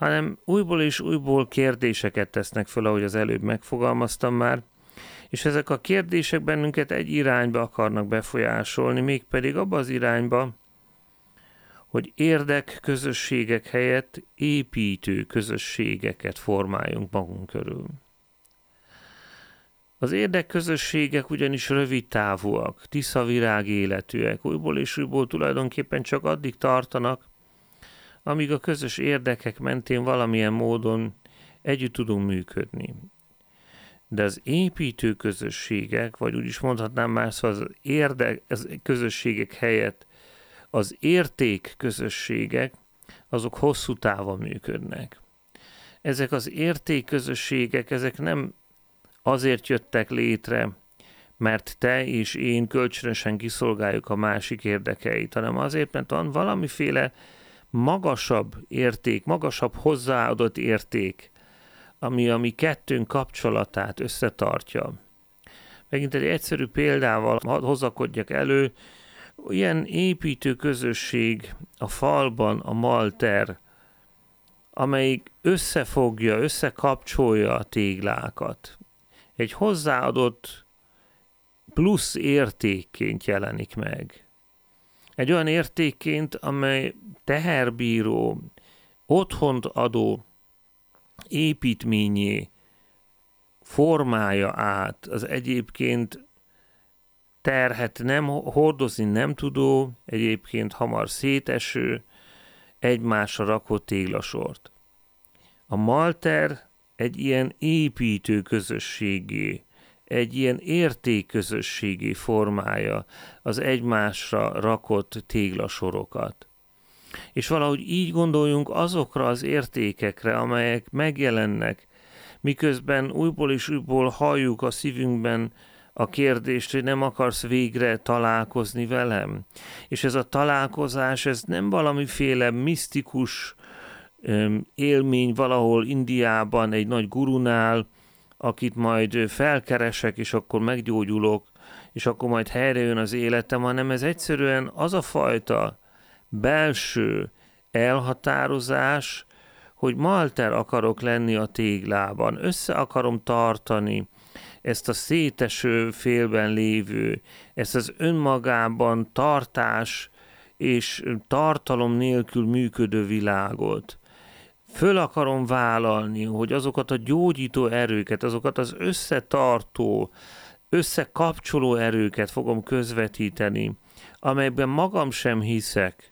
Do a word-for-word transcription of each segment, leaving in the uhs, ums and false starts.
hanem újból és újból kérdéseket tesznek föl, ahogy az előbb megfogalmaztam már, és ezek a kérdések bennünket egy irányba akarnak befolyásolni, mégpedig abba az irányba, hogy érdek közösségek helyett építő közösségeket formáljunk magunk körül. Az érdekközösségek ugyanis rövid távúak, tiszavirág életűek, újból és újból tulajdonképpen csak addig tartanak, amíg a közös érdekek mentén valamilyen módon együtt tudunk működni. De az építő közösségek, vagy úgy is mondhatnám már, szóval az érdek az közösségek helyett az érték közösségek, azok hosszú távon működnek. Ezek az érték közösségek, ezek nem azért jöttek létre, mert te és én kölcsönösen kiszolgáljuk a másik érdekeit, hanem azért, mert van valamiféle magasabb érték, magasabb hozzáadott érték, ami a mi kettőnk kapcsolatát összetartja. Megint egy egyszerű példával hozakodjak elő, ilyen építő közösség a falban a malter, amelyik összefogja, összekapcsolja a téglákat. Egy hozzáadott plusz értékként jelenik meg. Egy olyan értékként, amely teherbíró, otthont adó építményé formálja át az egyébként terhet nem hordozni nem tudó, egyébként hamar széteső, egymásra rakott téglasort. A malter egy ilyen építő közösségé, egy ilyen értékközösségé formálja az egymásra rakott téglasorokat. És valahogy így gondoljunk azokra az értékekre, amelyek megjelennek, miközben újból és újból halljuk a szívünkben a kérdést, hogy nem akarsz végre találkozni velem. És ez a találkozás, ez nem valamiféle misztikus öm, élmény valahol Indiában egy nagy gurunál, akit majd felkeresek, és akkor meggyógyulok, és akkor majd helyre jön az életem, hanem ez egyszerűen az a fajta belső elhatározás, hogy malter akarok lenni a téglában, össze akarom tartani ezt a széteső félben lévő, ezt az önmagában tartás és tartalom nélkül működő világot. Föl akarom vállalni, hogy azokat a gyógyító erőket, azokat az összetartó, összekapcsoló erőket fogom közvetíteni, amelyben magam sem hiszek,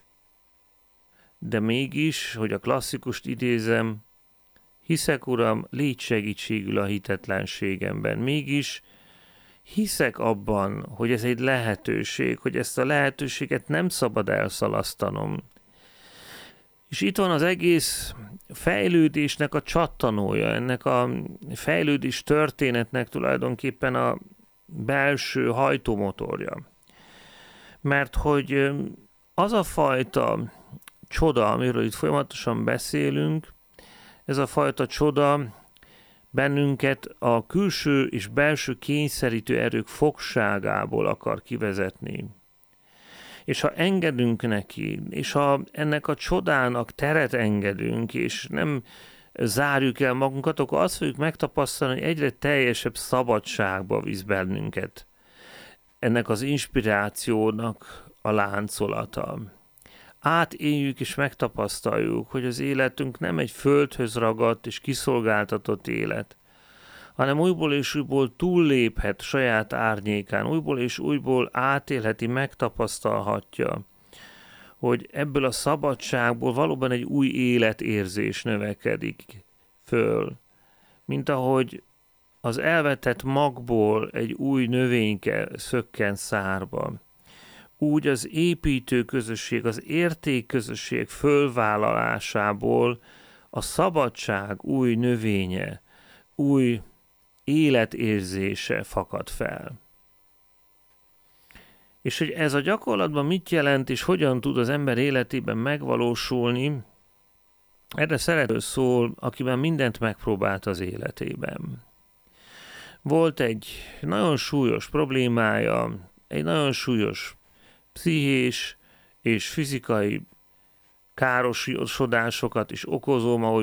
de mégis, hogy a klasszikust idézem, hiszek, Uram, légy segítségül a hitetlenségemben. Mégis hiszek abban, hogy ez egy lehetőség, hogy ezt a lehetőséget nem szabad elszalasztanom. És itt van az egész fejlődésnek a csattanója, ennek a fejlődés történetnek tulajdonképpen a belső hajtómotorja. Mert hogy az a fajta csoda, amiről itt folyamatosan beszélünk, ez a fajta csoda bennünket a külső és belső kényszerítő erők fogságából akar kivezetni. És ha engedünk neki, és ha ennek a csodának teret engedünk, és nem zárjuk el magunkat, akkor azt fogjuk megtapasztalni, hogy egyre teljesebb szabadságba visz bennünket ennek az inspirációnak a láncolata. Átéljük és megtapasztaljuk, hogy az életünk nem egy földhöz ragadt és kiszolgáltatott élet, hanem újból és újból túlléphet saját árnyékán, újból és újból átélheti, megtapasztalhatja, hogy ebből a szabadságból valóban egy új életérzés növekedik föl, mint ahogy az elvetett magból egy új növényke szökken szárba. Úgy az építő közösség, az értékközösség fölvállalásából a szabadság új növénye, új életérzése fakad fel. És hogy ez a gyakorlatban mit jelent, és hogyan tud az ember életében megvalósulni, erre szerető szól, akiben mindent megpróbált az életében. Volt egy nagyon súlyos problémája, egy nagyon súlyos pszichés és fizikai károsodásokat is okozó,